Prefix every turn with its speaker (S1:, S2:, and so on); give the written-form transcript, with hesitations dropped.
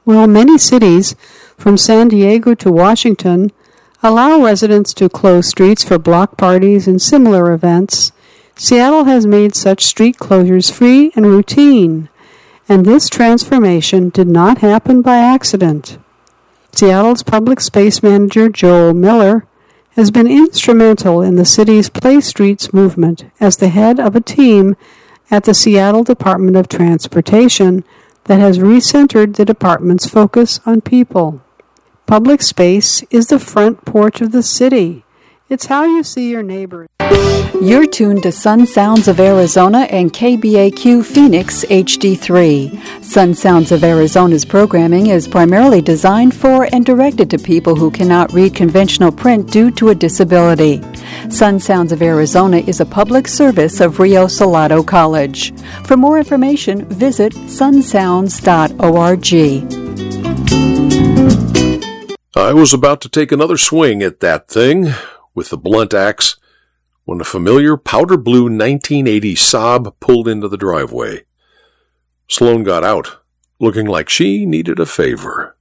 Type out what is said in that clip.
S1: While many cities, from San Diego to Washington, allow residents to close streets for block parties and similar events, Seattle has made such street closures free and routine, and this transformation did not happen by accident. Seattle's public space manager, Joel Miller, has been instrumental in the city's Play Streets movement as the head of a team at the Seattle Department of Transportation that has recentered the department's focus on people. Public space is the front porch of the city. It's how you see your neighbors.
S2: You're tuned to Sun Sounds of Arizona and KBAQ Phoenix HD3. Sun Sounds of Arizona's programming is primarily designed for and directed to people who cannot read conventional print due to a disability. Sun Sounds of Arizona is a public service of Rio Salado College. For more information, visit sunsounds.org.
S3: I was about to take another swing at that thing with the blunt axe when a familiar powder blue 1980 Saab pulled into the driveway. Sloan got out, looking like she needed a favor.